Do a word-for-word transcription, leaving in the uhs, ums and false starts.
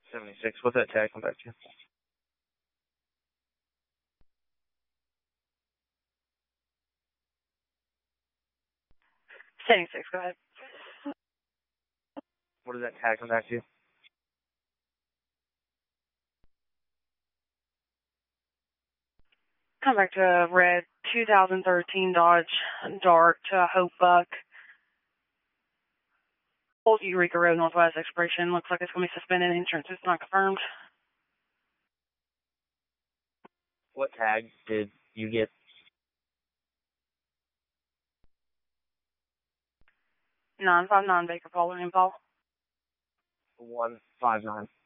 seventy-six. What's that tag come back to? seventy-six, go ahead. What does that tag come back to? Come back to a red two thousand thirteen Dodge Dart to a Hope Buck. Old Eureka Road, Northwest expiration. Looks like it's going to be suspended. Insurance is not confirmed. What tag did you get? nine five nine Baker Paul, William Paul. one five nine.